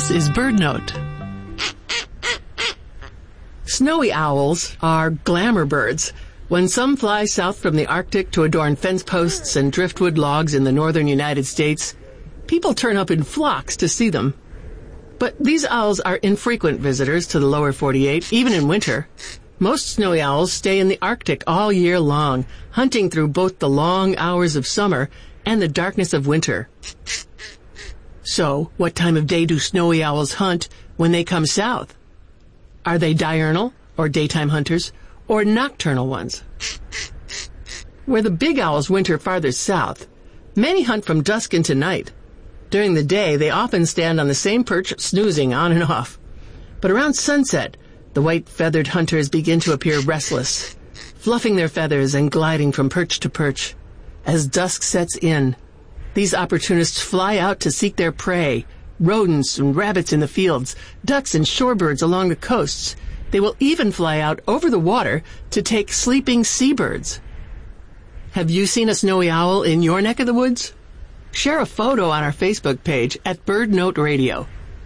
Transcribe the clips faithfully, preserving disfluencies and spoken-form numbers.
This is BirdNote. Snowy owls are glamour birds. When some fly south from the Arctic to adorn fence posts and driftwood logs in the northern United States, people turn up in flocks to see them. But these owls are infrequent visitors to the lower forty-eight, even in winter. Most snowy owls stay in the Arctic all year long, hunting through both the long hours of summer and the darkness of winter. So, what time of day do snowy owls hunt when they come south? Are they diurnal, or daytime hunters, or nocturnal ones? Where the big owls winter farther south, many hunt from dusk into night. During the day, they often stand on the same perch, snoozing on and off. But around sunset, the white-feathered hunters begin to appear restless, fluffing their feathers and gliding from perch to perch. As dusk sets in, these opportunists fly out to seek their prey, rodents and rabbits in the fields, ducks and shorebirds along the coasts. They will even fly out over the water to take sleeping seabirds. Have you seen a snowy owl in your neck of the woods? Share a photo on our Facebook page at BirdNote Radio.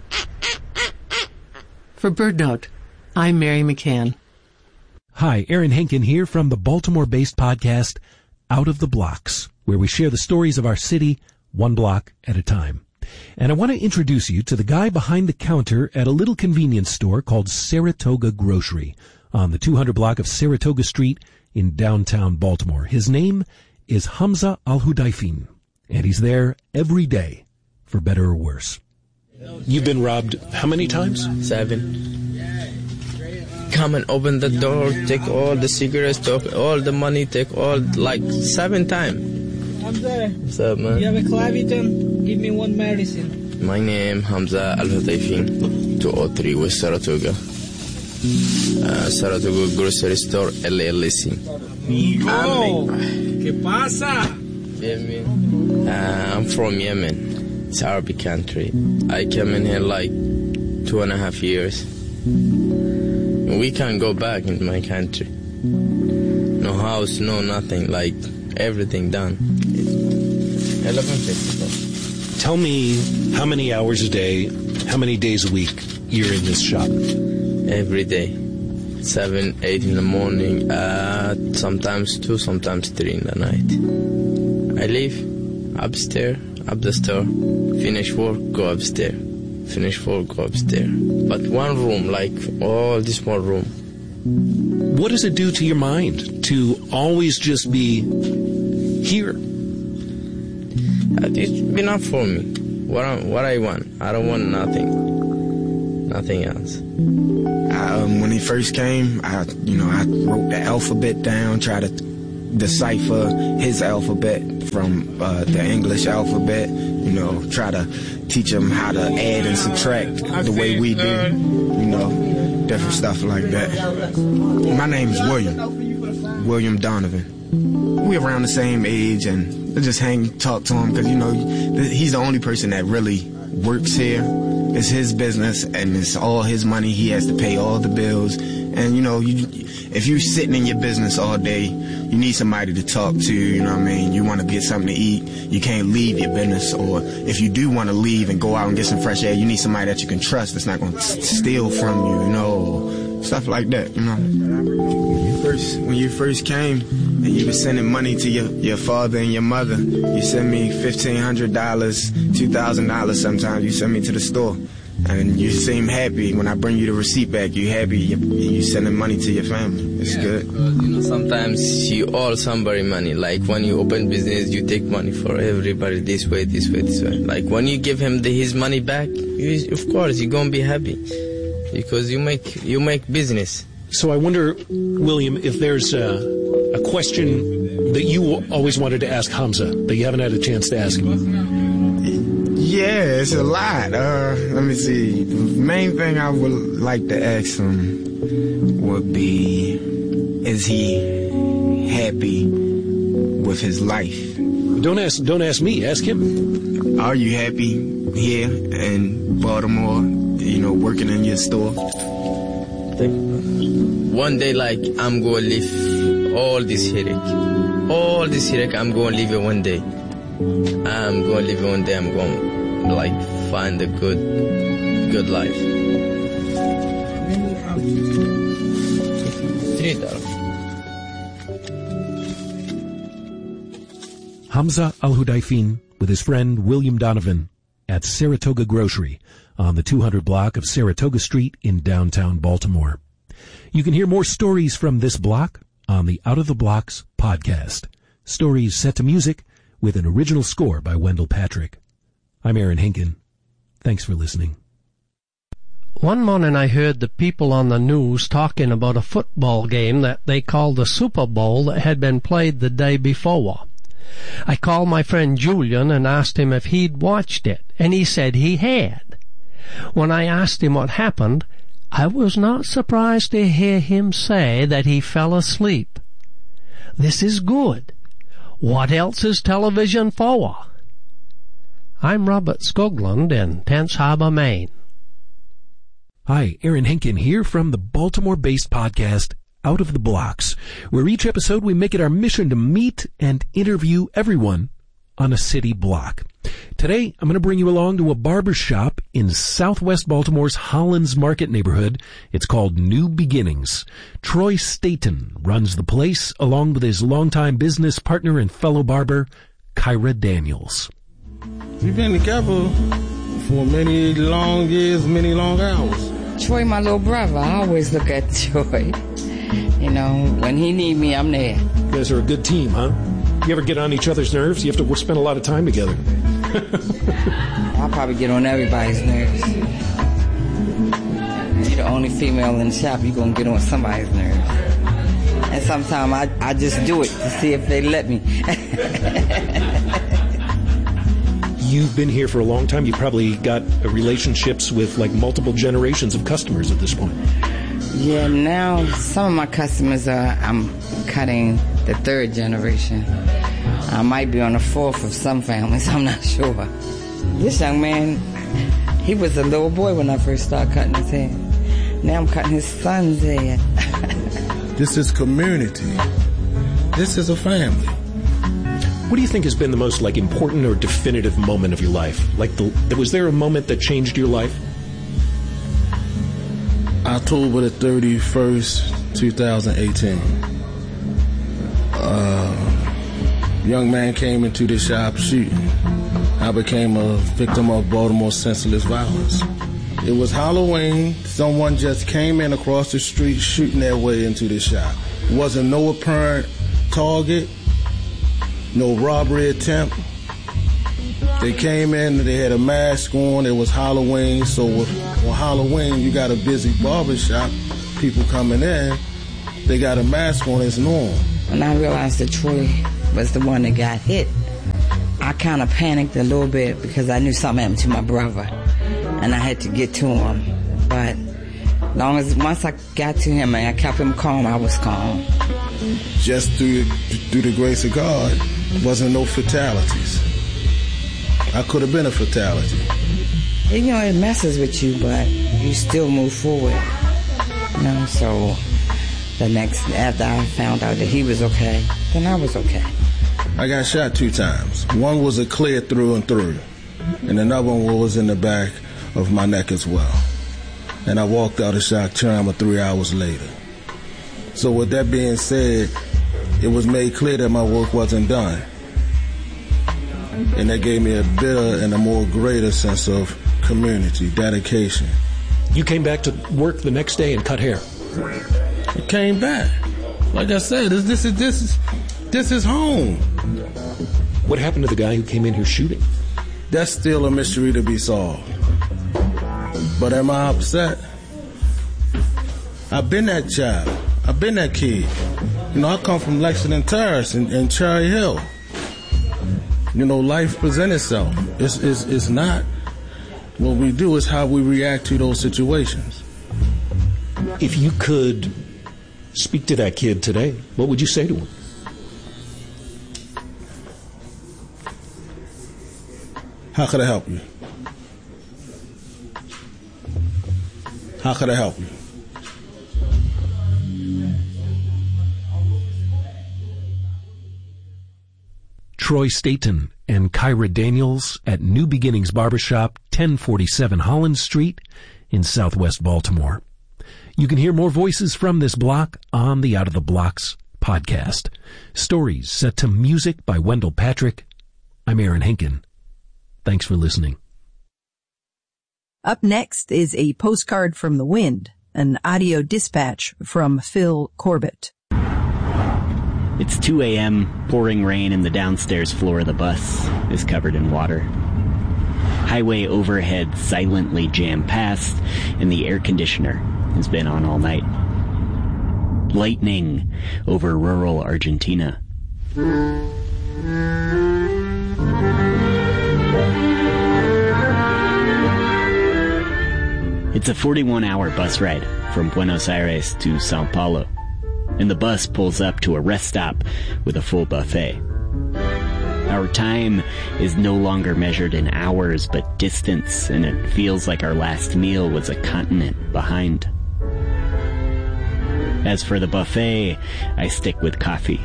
For BirdNote, I'm Mary McCann. Hi, Aaron Henkin here from the Baltimore-based podcast Out of the Blocks, where we share the stories of our city one block at a time. And I want to introduce you to the guy behind the counter at a little convenience store called Saratoga Grocery on the two hundred block of Saratoga Street in downtown Baltimore. His name is Hamza Al-Hudayfin, and he's there every day, for better or worse. You've been robbed how many times? Seven. Come and open the door, take all the cigarettes, take all the money, take all, like, seven times. Hamza, what's up, man? You have a Claviton? Give me one medicine. My name Hamza Al-Hudayfin, two oh three West Saratoga. Uh, Saratoga Grocery Store, L L C. Amigo, ¿qué pasa? Yemen. Uh, I'm from Yemen. It's Arabic country. I came in here like two and a half years. We can't go back in my country. No house, no nothing, like everything done. eleven fifty. Tell me how many hours a day, how many days a week you're in this shop? Every day. Seven, eight in the morning, uh, sometimes two, sometimes three in the night. I leave upstairs, up the store, finish work, go upstairs. Finish work, go upstairs. But one room, like all this one room. What does it do to your mind to always just be here? It's enough for me. What I, what I want. I don't want nothing. Nothing else. Um, when he first came, I, you know, I wrote the alphabet down, tried to decipher his alphabet from uh, the English alphabet, you know, try to teach him how to add and subtract the way we do, you know, different stuff like that. My name is William, William Donovan. We're around the same age, and I just hang, talk to him, because, you know, he's the only person that really works here. It's his business, and it's all his money. He has to pay all the bills. And, you know, you, if you're sitting in your business all day, you need somebody to talk to, you know what I mean? You want to get something to eat, you can't leave your business. Or if you do want to leave and go out and get some fresh air, you need somebody that you can trust that's not going to steal from you, you know, stuff like that, you know. When you first, when you first came and you were sending money to your, your father and your mother, you sent me fifteen hundred dollars, two thousand dollars sometimes, you send me to the store. And you seem happy when I bring you the receipt back. You happy, you, you sending money to your family. It's yeah, good. Because, you know, sometimes you owe somebody money. Like when you open business, you take money for everybody this way, this way, this way. Like when you give him the, his money back, you, of course you're gonna be happy because you make you make business. So I wonder, William, if there's a, a question that you always wanted to ask Hamza that you haven't had a chance to ask him. Yeah, it's a lot. Uh, let me see. The main thing I would like to ask him would be, is he happy with his life? Don't ask, don't ask me. Ask him. Are you happy here in Baltimore, you know, working in your store? One day, like, I'm going to leave all this headache. All this headache, I'm going to leave it one day. I'm going to leave it one day. I'm going to, like, find a good good life. Hamza Al-Hudayfin with his friend William Donovan at Saratoga Grocery on the two hundred block of Saratoga Street in downtown Baltimore. You can hear more stories from this block on the Out of the Blocks podcast. Stories set to music with an original score by Wendell Patrick. I'm Aaron Hinken. Thanks for listening. One morning I heard the people on the news talking about a football game that they called the Super Bowl that had been played the day before. I called my friend Julian and asked him if he'd watched it, and he said he had. When I asked him what happened, I was not surprised to hear him say that he fell asleep. This is good. What else is television for? I'm Robert Skoglund in Tense Harbor, Maine. Hi, Aaron Hinken here from the Baltimore-based podcast Out of the Blocks, where each episode we make it our mission to meet and interview everyone on a city block. Today, I'm going to bring you along to a barber shop in southwest Baltimore's Hollins Market neighborhood. It's called New Beginnings. Troy Staten runs the place along with his longtime business partner and fellow barber, Kyra Daniels. We've been together for many long years, many long hours. Troy, my little brother, I always look at Troy. You know, when he need me, I'm there. You guys are a good team, huh? You ever get on each other's nerves? You have to spend a lot of time together. I'll probably get on everybody's nerves. You're the only female in the shop, you're going to get on somebody's nerves. And sometimes I, I just do it to see if they let me. You've been here for a long time. You've probably got relationships with like multiple generations of customers at this point. Yeah, now some of my customers are, I'm cutting the third generation. I might be on the fourth of some families, I'm not sure. This young man, he was a little boy when I first started cutting his hair. Now I'm cutting his son's hair. This is community. This is a family. What do you think has been the most like important or definitive moment of your life? Like, the, was there a moment that changed your life? October the thirty-first, twenty eighteen. Uh, young man came into the shop shooting. I became a victim of Baltimore senseless violence. It was Halloween. Someone just came in across the street shooting their way into the shop. Wasn't no apparent target. No robbery attempt. They came in, they had a mask on, it was Halloween, so with, on Halloween you got a busy barbershop, people coming in, they got a mask on, it's normal. When I realized that Troy was the one that got hit, I kind of panicked a little bit because I knew something happened to my brother, and I had to get to him. But long as once I got to him and I kept him calm, I was calm. Just through, through the grace of God, wasn't no fatalities. I could have been a fatality. You know, it messes with you, but you still move forward. You know, so the next, after I found out that he was okay, then I was okay. I got shot two times. One was a clear through and through, and another one was in the back of my neck as well. And I walked out of shock trauma three hours later. So with that being said, it was made clear that my work wasn't done. And that gave me a better and a more greater sense of community, dedication. You came back to work the next day and cut hair. I came back. Like I said, this, this is this is this is home. What happened to the guy who came in here shooting? That's still a mystery to be solved. But am I upset? I've been that child. I've been that kid. You know, I come from Lexington Terrace and, and Cherry Hill. You know, life presents itself. It's, it's, it's not what we do, it's how we react to those situations. If you could speak to that kid today, what would you say to him? How could I help you? How could I help you? Troy Staten and Kyra Daniels at New Beginnings Barbershop, ten forty-seven Holland Street in southwest Baltimore. You can hear more voices from this block on the Out of the Blocks podcast. Stories set to music by Wendell Patrick. I'm Aaron Henkin. Thanks for listening. Up next is a postcard from the wind, an audio dispatch from Phil Corbett. It's two a.m., pouring rain, and the downstairs floor of the bus is covered in water. Highway overhead silently jammed past, and the air conditioner has been on all night. Lightning over rural Argentina. It's a forty-one hour bus ride from Buenos Aires to Sao Paulo, and the bus pulls up to a rest stop with a full buffet. Our time is no longer measured in hours but distance, and it feels like our last meal was a continent behind. As for the buffet, I stick with coffee.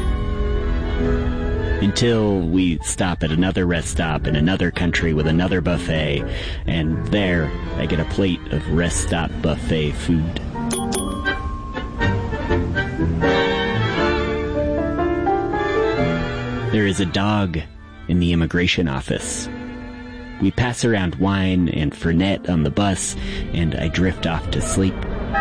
Until we stop at another rest stop in another country with another buffet, and there I get a plate of rest stop buffet food. There is a dog in the immigration office. We pass around wine and Fernet on the bus, and I drift off to sleep.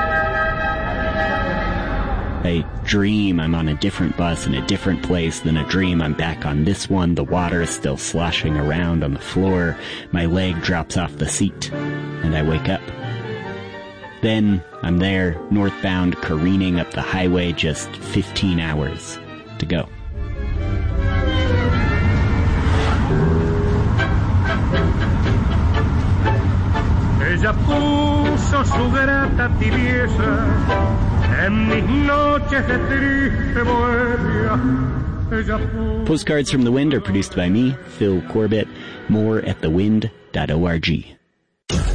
I dream I'm on a different bus in a different place, then a dream I'm back on this one. The water is still sloshing around on the floor. My leg drops off the seat, and I wake up. Then I'm there, northbound, careening up the highway, just fifteen hours to go. Ella puso su grata tibieza en mis noches de triste bohemia. Ella puso... Postcards from the Wind are produced by me, Phil Corbett. More at the wind dot org.